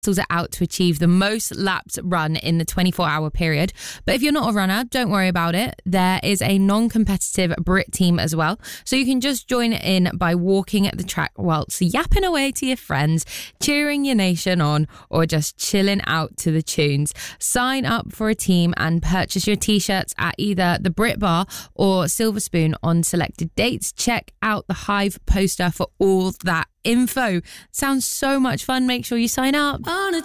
are out to achieve the most laps run in the 24-hour period. But if you're not a runner, don't worry about it. There is a non-competitive Brit team as well. So you can just join in by walking at the track whilst yapping away to your friends, cheering your nation on, or just chilling out to the tunes. Sign up for a team and purchase your t-shirts at either the Brit Bar or Silver Spoon on selected dates. Check out the Hive poster for all that info. Sounds so much fun. Make sure you sign up.